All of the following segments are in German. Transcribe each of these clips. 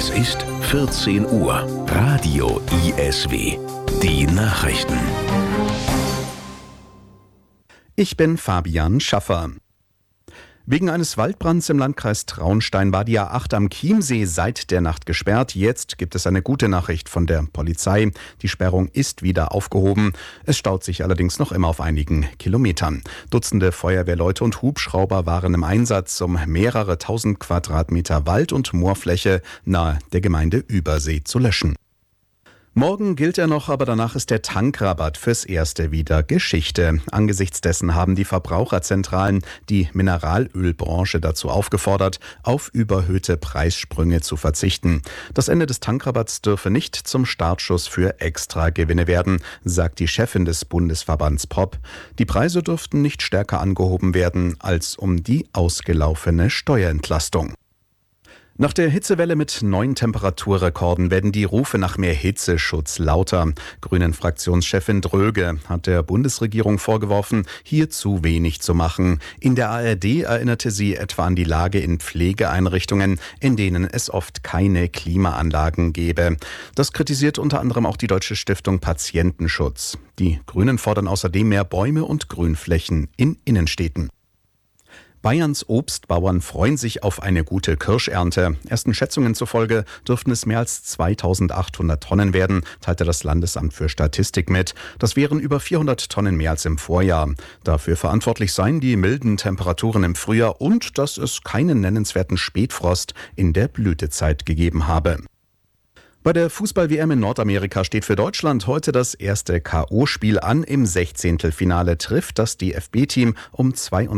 Es ist 14 Uhr. Radio ISW. Die Nachrichten. Ich bin Fabian Schaffer. Wegen eines Waldbrands im Landkreis Traunstein war die A8 am Chiemsee seit der Nacht gesperrt. Jetzt gibt es eine gute Nachricht von der Polizei. Die Sperrung ist wieder aufgehoben. Es staut sich allerdings noch immer auf einigen Kilometern. Dutzende Feuerwehrleute und Hubschrauber waren im Einsatz, um mehrere tausend Quadratmeter Wald- und Moorfläche nahe der Gemeinde Übersee zu löschen. Morgen gilt er noch, aber danach ist der Tankrabatt fürs Erste wieder Geschichte. Angesichts dessen haben die Verbraucherzentralen die Mineralölbranche dazu aufgefordert, auf überhöhte Preissprünge zu verzichten. Das Ende des Tankrabatts dürfe nicht zum Startschuss für Extragewinne werden, sagt die Chefin des Bundesverbands POP. Die Preise dürften nicht stärker angehoben werden als um die ausgelaufene Steuerentlastung. Nach der Hitzewelle mit neuen Temperaturrekorden werden die Rufe nach mehr Hitzeschutz lauter. Grünen-Fraktionschefin Dröge hat der Bundesregierung vorgeworfen, hier zu wenig zu machen. In der ARD erinnerte sie etwa an die Lage in Pflegeeinrichtungen, in denen es oft keine Klimaanlagen gäbe. Das kritisiert unter anderem auch die Deutsche Stiftung Patientenschutz. Die Grünen fordern außerdem mehr Bäume und Grünflächen in Innenstädten. Bayerns Obstbauern freuen sich auf eine gute Kirschernte. Ersten Schätzungen zufolge dürften es mehr als 2800 Tonnen werden, teilte das Landesamt für Statistik mit. Das wären über 400 Tonnen mehr als im Vorjahr. Dafür verantwortlich seien die milden Temperaturen im Frühjahr und dass es keinen nennenswerten Spätfrost in der Blütezeit gegeben habe. Bei der Fußball-WM in Nordamerika steht für Deutschland heute das erste K.O.-Spiel an. Im 16. trifft das DFB-Team um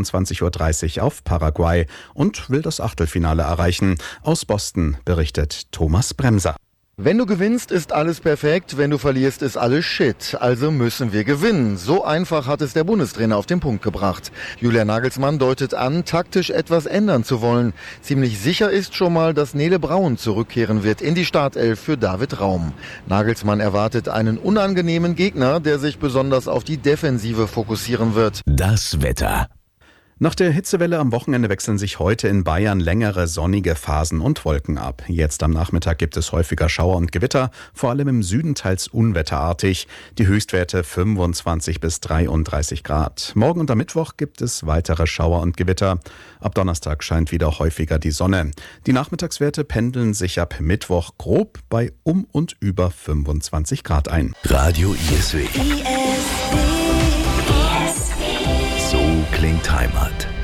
22.30 Uhr auf Paraguay und will das Achtelfinale erreichen. Aus Boston berichtet Thomas Bremser. Wenn du gewinnst, ist alles perfekt. Wenn du verlierst, ist alles Shit. Also müssen wir gewinnen. So einfach hat es der Bundestrainer auf den Punkt gebracht. Julian Nagelsmann deutet an, taktisch etwas ändern zu wollen. Ziemlich sicher ist schon mal, dass Nele Braun zurückkehren wird in die Startelf für David Raum. Nagelsmann erwartet einen unangenehmen Gegner, der sich besonders auf die Defensive fokussieren wird. Das Wetter. Nach der Hitzewelle am Wochenende wechseln sich heute in Bayern längere sonnige Phasen und Wolken ab. Jetzt am Nachmittag gibt es häufiger Schauer und Gewitter, vor allem im Süden teils unwetterartig. Die Höchstwerte 25 bis 33 Grad. Morgen und am Mittwoch gibt es weitere Schauer und Gewitter. Ab Donnerstag scheint wieder häufiger die Sonne. Die Nachmittagswerte pendeln sich ab Mittwoch grob bei um und über 25 Grad ein. Radio ISW. So klingt Heimat.